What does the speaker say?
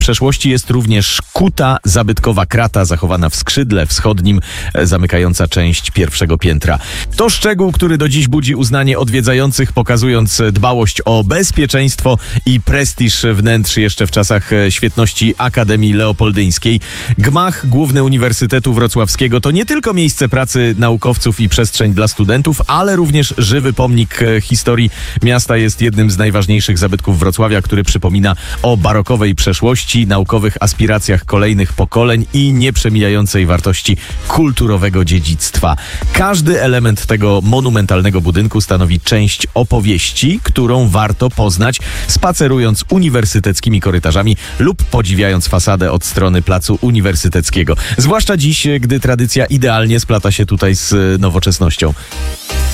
przeszłości jest również kuta zabytkowa krata zachowana w skrzydle wschodnim, zamykająca część pierwszego piętra. To szczegół, który do dziś budzi uznanie odwiedzających, pokazując dbałość o bezpieczeństwo i prestiż wnętrz jeszcze w czasach świetności Akademii Leopoldyńskiej. Gmach Główny Uniwersytetu Wrocławskiego to nie tylko miejsce pracy naukowców i przestrzeń dla studentów, ale również żywy pomnik historii miasta. Jest jednym z najważniejszych zabytków Wrocławia, który przypomina o barokowej przeszłości, naukowych aspiracjach kolejnych pokoleń i nieprzemijającej wartości kulturowego dziedzictwa. Każdy element tego monumentalnego budynku stanowi część opowieści, którą warto poznać, spacerując uniwersyteckimi korytarzami lub podziwiając fasadę od strony Placu Uniwersyteckiego. Zwłaszcza dziś, gdy tradycja idealnie splata się tutaj z nowoczesnością.